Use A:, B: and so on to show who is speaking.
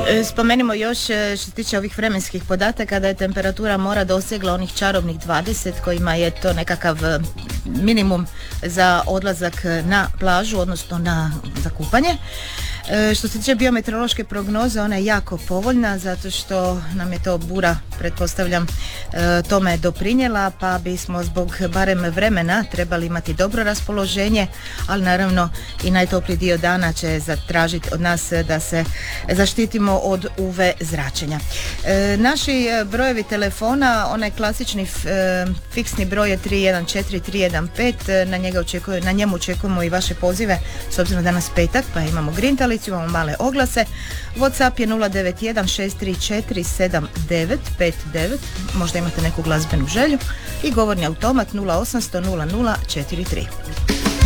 A: Spomenimo još što se tiče ovih vremenskih podataka da je temperatura mora dosegla onih čarobnih 20 kojima je to nekakav minimum za odlazak na plažu, odnosno za kupanje. Što se tiče biometeorološke prognoze, ona je jako povoljna zato što nam je to bura, pretpostavljam, tome doprinjela, pa bismo zbog barem vremena trebali imati dobro raspoloženje, ali naravno i najtopliji dio dana će zatražiti od nas da se zaštitimo od UV zračenja. Naši brojevi telefona, onaj klasični fiksni broj je 314-315, na njemu očekujemo i vaše pozive, s obzirom da danas petak, pa imamo grintalicu, imamo male oglase. WhatsApp je 091-634-7959, možda imate neku glazbenu želju, i govorni automat 0800 00 43.